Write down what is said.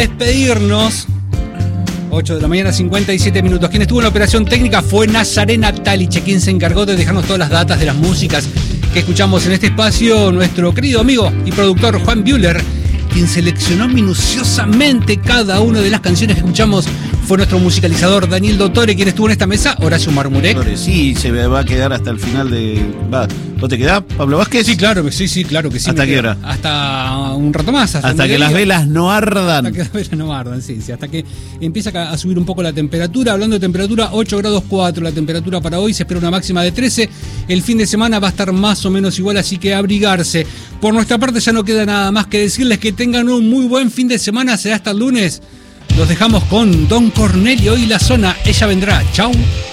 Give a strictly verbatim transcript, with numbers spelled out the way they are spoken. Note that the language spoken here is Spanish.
Despedirnos. ocho de la mañana, cincuenta y siete minutos. Quien estuvo en la operación técnica fue Nazarena Taliche, quien se encargó de dejarnos todas las datas de las músicas que escuchamos en este espacio. Nuestro querido amigo y productor Juan Buehler, quien seleccionó minuciosamente cada una de las canciones que escuchamos, fue nuestro musicalizador Daniel Dottore, quien estuvo en esta mesa. Horacio Marmurek. Sí, se va a quedar hasta el final de... Va. ¿Vos te quedás, Pablo Vázquez? Sí, claro, sí, sí, claro que sí. ¿Hasta qué hora? Hasta un rato más. Hasta, hasta que las velas no ardan. Hasta que las velas no ardan, sí, sí. Hasta que empieza a subir un poco la temperatura. Hablando de temperatura, ocho grados cuatro la temperatura para hoy. Se espera una máxima de trece. El fin de semana va a estar más o menos igual, así que abrigarse. Por nuestra parte ya no queda nada más que decirles que tengan un muy buen fin de semana. Será hasta el lunes. Los dejamos con Don Cornelio y la zona. Ella vendrá. Chau.